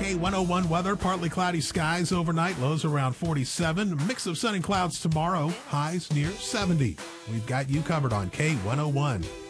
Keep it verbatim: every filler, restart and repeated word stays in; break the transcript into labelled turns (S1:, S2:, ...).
S1: K one oh one weather, partly cloudy skies overnight, lows around forty-seven. A mix of sun and clouds tomorrow, highs near seventy. We've got you covered on K one oh one.